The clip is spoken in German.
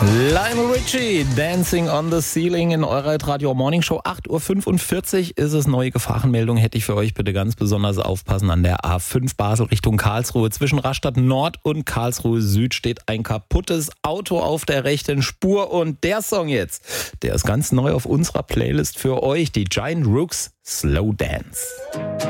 Lionel Richie, Dancing on the Ceiling in eurer Radio Morning Show. 8.45 Uhr ist es. Neue Gefahrenmeldung hätte ich für euch. Bitte ganz besonders aufpassen. An der A5 Basel Richtung Karlsruhe. Zwischen Rastatt Nord und Karlsruhe Süd steht ein kaputtes Auto auf der rechten Spur. Und der Song jetzt, der ist ganz neu auf unserer Playlist für euch. Die Giant Rooks, Slow Dance.